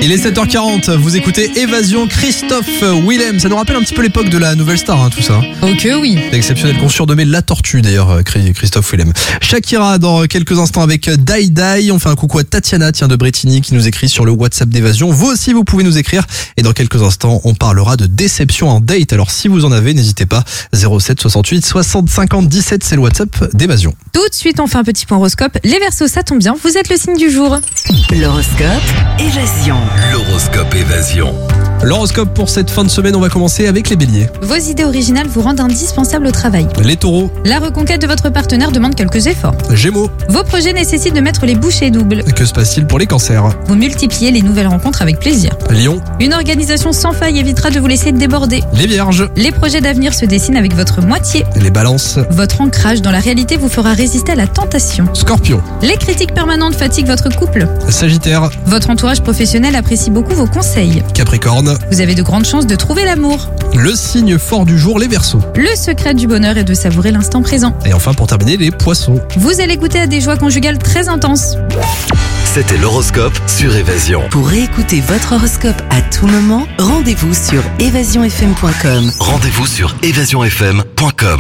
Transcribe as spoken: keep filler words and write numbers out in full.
Il est sept heures quarante, vous écoutez Évasion, Christophe Willem. Ça nous rappelle un petit peu l'époque de la Nouvelle Star, hein, tout ça. Ok, oui. C'est exceptionnel qu'on surnommait la tortue d'ailleurs, Christophe Willem. Shakira dans quelques instants avec Die Die. On fait un coucou à Tatiana, tiens, de Bretigny, qui nous écrit sur le WhatsApp d'Évasion. Vous aussi, vous pouvez nous écrire. Et dans quelques instants, on parlera de déception en date. Alors si vous en avez, n'hésitez pas. zéro sept soixante-huit soixante cinquante dix-sept, c'est le WhatsApp d'Évasion. Tout de suite, on fait un petit point horoscope. Les Verseaux, ça tombe bien, vous êtes le signe du jour. L'horoscope Évasion. L'horoscope Évasion. L'horoscope pour cette fin de semaine, on va commencer avec les béliers. Vos idées originales vous rendent indispensables au travail. Les taureaux. La reconquête de votre partenaire demande quelques efforts. Gémeaux. Vos projets nécessitent de mettre les bouchées doubles. Que se passe-t-il pour les cancers? Vous multipliez les nouvelles rencontres avec plaisir. Lion. Une organisation sans faille évitera de vous laisser déborder. Les vierges. Les projets d'avenir se dessinent avec votre moitié. Les balances. Votre ancrage dans la réalité vous fera résister à la tentation. Scorpion. Les critiques permanentes fatiguent votre couple. Sagittaire. Votre entourage professionnel apprécie beaucoup vos conseils. Capricorne. Vous avez de grandes chances de trouver l'amour. Le signe fort du jour, les Verseaux. Le secret du bonheur est de savourer l'instant présent. Et enfin, pour terminer, les Poissons. Vous allez goûter à des joies conjugales très intenses. C'était l'horoscope sur Évasion. Pour réécouter votre horoscope à tout moment, rendez-vous sur évasion f m point com. Rendez-vous sur évasion f m point com.